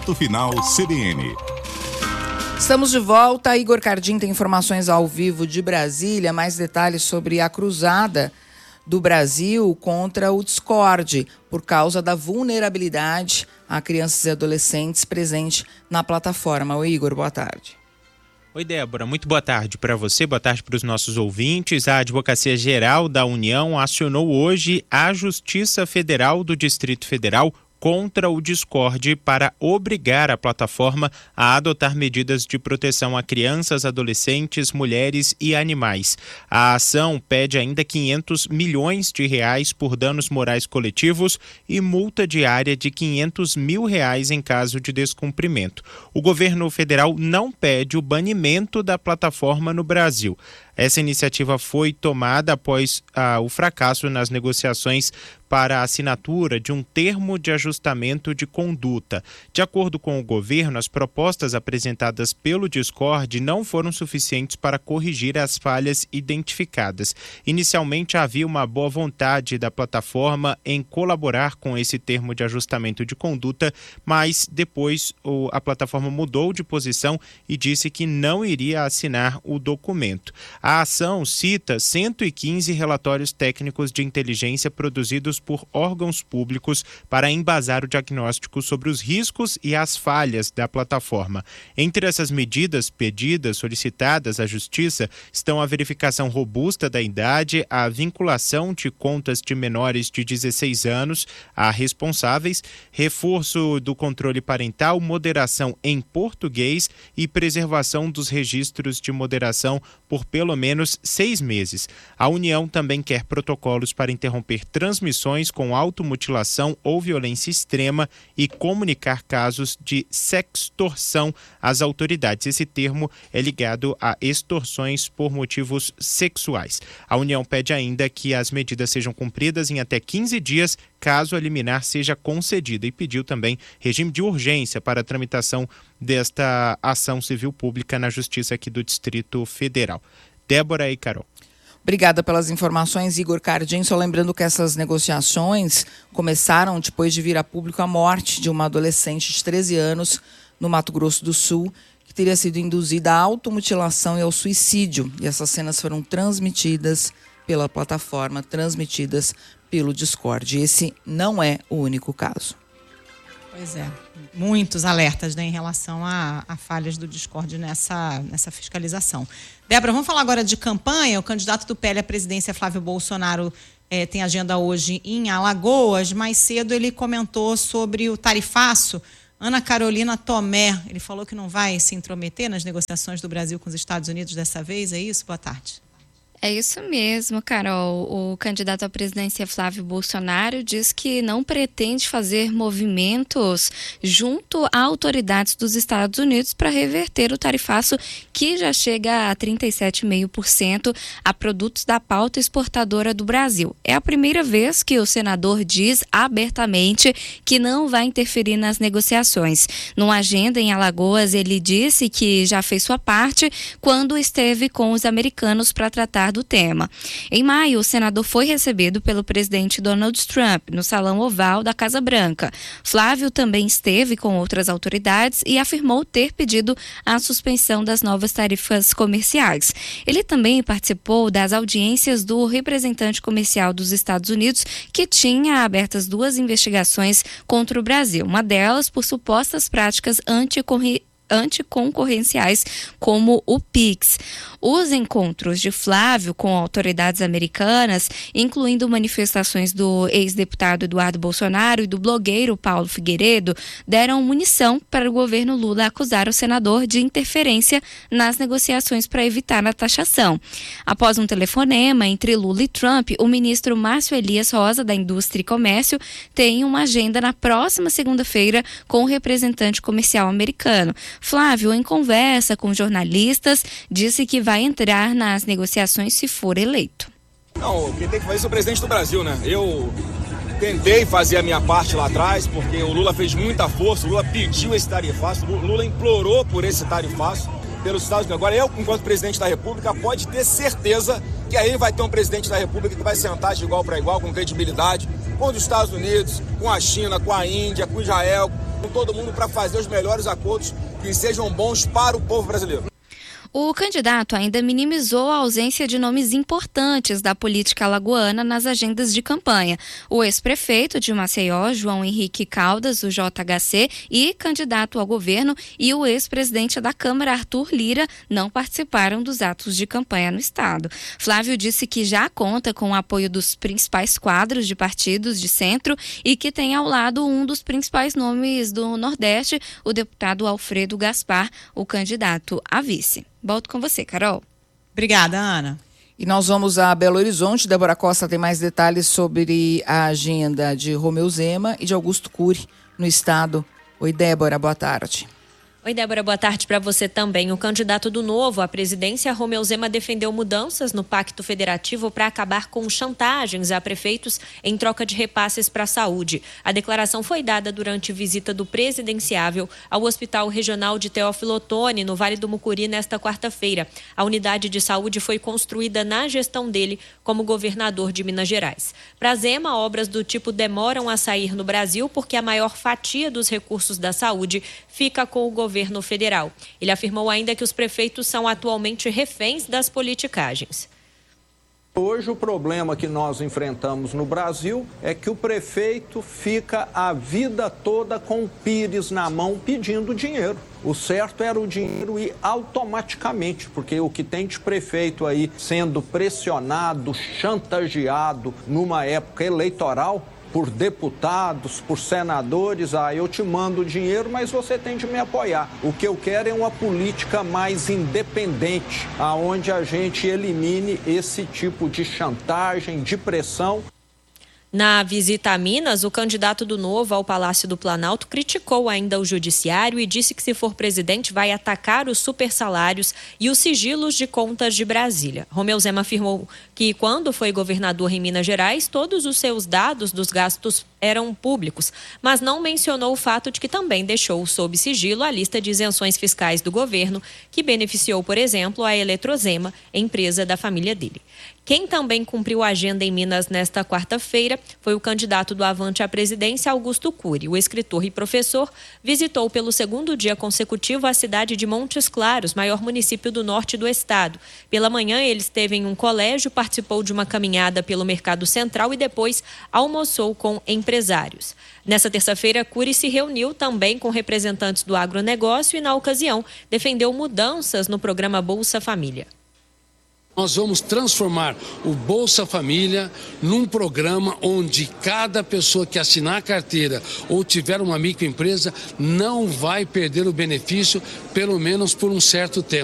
Ponto Final CBN. Estamos de volta. Igor Cardim tem informações ao vivo de Brasília. Mais detalhes sobre a cruzada do Brasil contra o Discord por causa da vulnerabilidade a crianças e adolescentes presente na plataforma. Oi, Igor, boa tarde. Oi, Débora, muito boa tarde para você, boa tarde para os nossos ouvintes. A Advocacia Geral da União acionou hoje a Justiça Federal do Distrito Federal contra o Discord para obrigar a plataforma a adotar medidas de proteção a crianças, adolescentes, mulheres e animais. A ação pede ainda R$500 milhões por danos morais coletivos e multa diária de R$500 mil em caso de descumprimento. O governo federal não pede o banimento da plataforma no Brasil. Essa iniciativa foi tomada após o fracasso nas negociações para a assinatura de um termo de ajustamento de conduta. De acordo com o governo, as propostas apresentadas pelo Discord não foram suficientes para corrigir as falhas identificadas. Inicialmente havia uma boa vontade da plataforma em colaborar com esse termo de ajustamento de conduta, mas depois a plataforma mudou de posição e disse que não iria assinar o documento. A ação cita 115 relatórios técnicos de inteligência produzidos por órgãos públicos para embasar o diagnóstico sobre os riscos e as falhas da plataforma. Entre essas medidas pedidas, solicitadas à Justiça, estão a verificação robusta da idade, a vinculação de contas de menores de 16 anos a responsáveis, reforço do controle parental, moderação em português e preservação dos registros de moderação por pelo menos 6 meses. A União também quer protocolos para interromper transmissões com automutilação ou violência extrema e comunicar casos de sextorção às autoridades. Esse termo é ligado a extorsões por motivos sexuais. A União pede ainda que as medidas sejam cumpridas em até 15 dias, caso a liminar seja concedida, e pediu também regime de urgência para a tramitação desta ação civil pública na Justiça aqui do Distrito Federal. Débora e Carol. Obrigada pelas informações, Igor Cardim. Só lembrando que essas negociações começaram depois de vir a público a morte de uma adolescente de 13 anos no Mato Grosso do Sul, que teria sido induzida à automutilação e ao suicídio. E essas cenas foram transmitidas pela plataforma, transmitidas pelo Discord. Esse não é o único caso. Pois é, muitos alertas, né, em relação a falhas do Discord nessa fiscalização. Débora, vamos falar agora de campanha. O candidato do PL à presidência, Flávio Bolsonaro, tem agenda hoje em Alagoas. Mais cedo ele comentou sobre o tarifaço. Ana Carolina Tomé, ele falou que não vai se intrometer nas negociações do Brasil com os Estados Unidos dessa vez, é isso? Boa tarde. É isso mesmo, Carol. O candidato à presidência Flávio Bolsonaro diz que não pretende fazer movimentos junto a autoridades dos Estados Unidos para reverter o tarifaço que já chega a 37,5% a produtos da pauta exportadora do Brasil. É a primeira vez que o senador diz abertamente que não vai interferir nas negociações. Numa agenda em Alagoas, ele disse que já fez sua parte quando esteve com os americanos para tratar do tema. Em maio, o senador foi recebido pelo presidente Donald Trump no Salão Oval da Casa Branca. Flávio também esteve com outras autoridades e afirmou ter pedido a suspensão das novas tarifas comerciais. Ele também participou das audiências do representante comercial dos Estados Unidos, que tinha abertas 2 investigações contra o Brasil, uma delas por supostas práticas anticoncorrenciais como o PIX. Os encontros de Flávio com autoridades americanas, incluindo manifestações do ex-deputado Eduardo Bolsonaro e do blogueiro Paulo Figueiredo, deram munição para o governo Lula acusar o senador de interferência nas negociações para evitar a taxação. Após um telefonema entre Lula e Trump, o ministro Márcio Elias Rosa, da Indústria e Comércio, tem uma agenda na próxima segunda-feira com o representante comercial americano. Flávio, em conversa com jornalistas, disse que vai entrar nas negociações se for eleito. Não, quem tem que fazer isso é o presidente do Brasil, né? Eu tentei fazer a minha parte lá atrás, porque o Lula fez muita força, o Lula pediu esse tarifaço, o Lula implorou por esse tarifaço pelos Estados Unidos. Agora eu, enquanto presidente da República, pode ter certeza que aí vai ter um presidente da República que vai sentar de igual para igual, com credibilidade, com os Estados Unidos, com a China, com a Índia, com Israel, com todo mundo para fazer os melhores acordos que sejam bons para o povo brasileiro. O candidato ainda minimizou a ausência de nomes importantes da política alagoana nas agendas de campanha. O ex-prefeito de Maceió, João Henrique Caldas, o JHC, e candidato ao governo, e o ex-presidente da Câmara, Arthur Lira, não participaram dos atos de campanha no estado. Flávio disse que já conta com o apoio dos principais quadros de partidos de centro e que tem ao lado um dos principais nomes do Nordeste, o deputado Alfredo Gaspar, o candidato a vice. Volto com você, Carol. Obrigada, Ana. E nós vamos a Belo Horizonte. Débora Costa tem mais detalhes sobre a agenda de Romeu Zema e de Augusto Cury no estado. Oi, Débora, boa tarde. Oi, Débora, boa tarde para você também. O candidato do Novo à presidência, Romeu Zema, defendeu mudanças no Pacto Federativo para acabar com chantagens a prefeitos em troca de repasses para a saúde. A declaração foi dada durante visita do presidenciável ao Hospital Regional de Teófilo Otoni, no Vale do Mucuri, nesta quarta-feira. A unidade de saúde foi construída na gestão dele como governador de Minas Gerais. Para Zema, obras do tipo demoram a sair no Brasil porque a maior fatia dos recursos da saúde fica com o governo federal. Ele afirmou ainda que os prefeitos são atualmente reféns das politicagens. Hoje o problema que nós enfrentamos no Brasil é que o prefeito fica a vida toda com o pires na mão pedindo dinheiro. O certo era o dinheiro ir automaticamente, porque o que tem de prefeito aí sendo pressionado, chantageado numa época eleitoral por deputados, por senadores, eu te mando o dinheiro, mas você tem de me apoiar. O que eu quero é uma política mais independente, aonde a gente elimine esse tipo de chantagem, de pressão. Na visita a Minas, o candidato do Novo ao Palácio do Planalto criticou ainda o judiciário e disse que, se for presidente, vai atacar os supersalários e os sigilos de contas de Brasília. Romeu Zema afirmou que, quando foi governador em Minas Gerais, todos os seus dados dos gastos eram públicos, mas não mencionou o fato de que também deixou sob sigilo a lista de isenções fiscais do governo, que beneficiou, por exemplo, a Eletrozema, empresa da família dele. Quem também cumpriu a agenda em Minas nesta quarta-feira foi o candidato do Avante à presidência, Augusto Cury. O escritor e professor visitou pelo segundo dia consecutivo a cidade de Montes Claros, maior município do norte do estado. Pela manhã, ele esteve em um colégio, participou de uma caminhada pelo Mercado Central e depois almoçou com empresários. Nessa terça-feira, Cury se reuniu também com representantes do agronegócio e, na ocasião, defendeu mudanças no programa Bolsa Família. Nós vamos transformar o Bolsa Família num programa onde cada pessoa que assinar a carteira ou tiver uma microempresa não vai perder o benefício, pelo menos por um certo tempo.